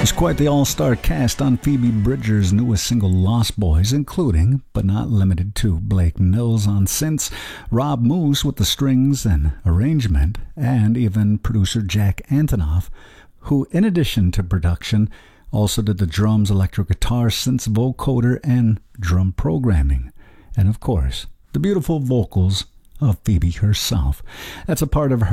Quite the all-star cast on Phoebe Bridgers' newest single Lost Boys, including, but not limited to, Blake Mills on synths, Rob Moose with the strings and arrangement, and even producer Jack Antonoff, who, in addition to production, also did the drums, electric guitar, synths, vocoder, and drum programming. And of course, the beautiful vocals of Phoebe herself. That's a part of